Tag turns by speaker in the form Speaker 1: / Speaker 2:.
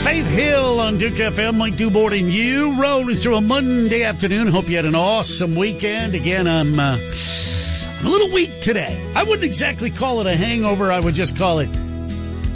Speaker 1: Faith Hill on Duke FM. Mike Dubord and you rolling through a Monday afternoon. Hope you had an awesome weekend. Again, I'm a little weak today. I wouldn't exactly call it a hangover. I would just call it